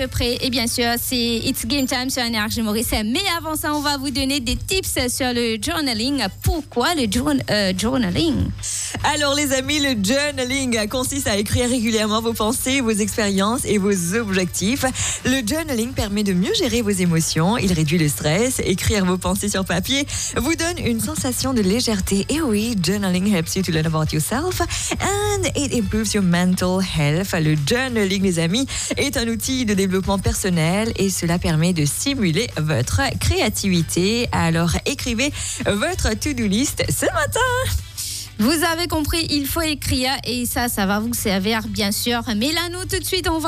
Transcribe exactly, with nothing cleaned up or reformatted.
peu près. Et bien sûr, c'est It's Game Time sur Énergie Maurice. Mais avant ça, on va vous donner des tips sur le journaling. Pourquoi le jour- euh, journaling? Alors les amis, le journaling consiste à écrire régulièrement vos pensées, vos expériences et vos objectifs. Le journaling permet de mieux gérer vos émotions, il réduit le stress. Écrire vos pensées sur papier vous donne une sensation de légèreté. Et oui, journaling helps you to learn about yourself and it improves your mental health. Le journaling, les amis, est un outil de développement personnel et cela permet de stimuler votre créativité. Alors écrivez votre to-do list ce matin. Vous avez compris, il faut écrire et ça, ça va vous servir bien sûr. Mais là, nous, tout de suite, on va